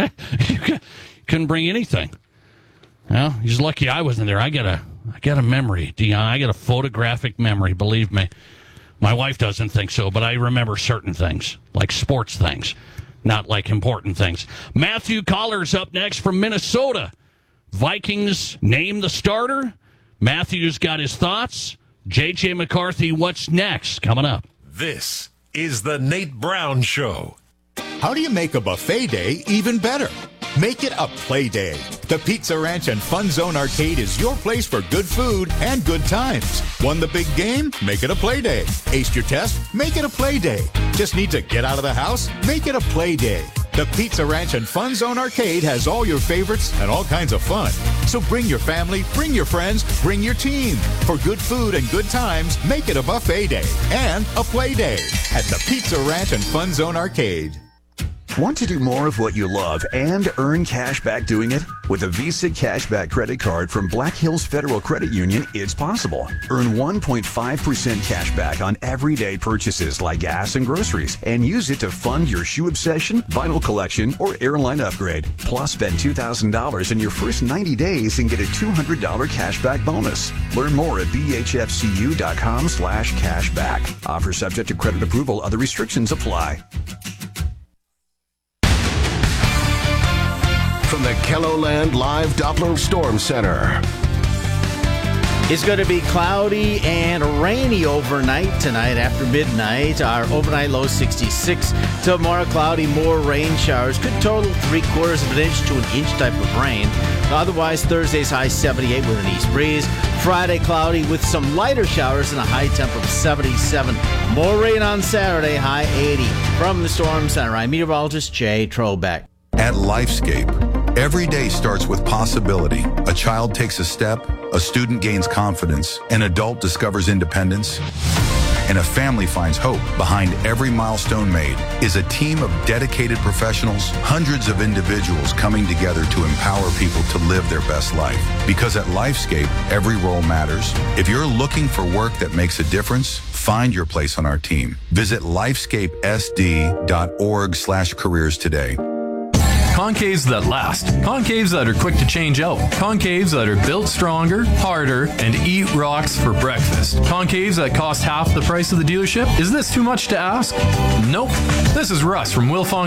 You couldn't bring anything. Well, he's lucky I wasn't there. I got a, I got a memory, Deion. I got a photographic memory. Believe me, my wife doesn't think so, but I remember certain things, like sports things, not like important things. Matthew Coller's up next from Minnesota. Vikings name the starter. Matthew's got his thoughts. J J McCarthy, what's next? Coming up. This is the Nate Brown Show. How do you make a buffet day even better? Make it a play day. The Pizza Ranch and Fun Zone Arcade is your place for good food and good times. Won the big game? Make it a play day. Aced your test? Make it a play day. Just need to get out of the house? Make it a play day. The Pizza Ranch and Fun Zone Arcade has all your favorites and all kinds of fun. So bring your family, bring your friends, bring your team. For good food and good times, make it a buffet day and a play day at the Pizza Ranch and Fun Zone Arcade. Want to do more of what you love and earn cash back doing it? With a Visa Cashback credit card from Black Hills Federal Credit Union, it's possible. Earn one point five percent cash back on everyday purchases like gas and groceries, and use it to fund your shoe obsession, vinyl collection, or airline upgrade. Plus, spend two thousand dollars in your first ninety days and get a two hundred dollars cashback bonus. Learn more at b h f c u dot com slash cashback. Offer subject to credit approval. Other restrictions apply. From the KELOLAND Live Doppler Storm Center. It's going to be cloudy and rainy overnight tonight after midnight. Our overnight low sixty-six. Tomorrow cloudy, more rain showers. Could total three quarters of an inch to an inch type of rain. Otherwise, Thursday's high seventy-eight with an east breeze. Friday cloudy with some lighter showers and a high temp of seventy-seven. More rain on Saturday, high eighty. From the Storm Center, I'm meteorologist Jay Trobeck. At Lifescape, every day starts with possibility. A child takes a step, a student gains confidence, an adult discovers independence, and a family finds hope. Behind every milestone made is a team of dedicated professionals, hundreds of individuals coming together to empower people to live their best life. Because at Lifescape, every role matters. If you're looking for work that makes a difference, find your place on our team. Visit lifescapesd.org slash careers today. Concaves that last. Concaves that are quick to change out. Concaves that are built stronger, harder, and eat rocks for breakfast. Concaves that cost half the price of the dealership? Is this too much to ask? Nope. This is Russ from Wilfong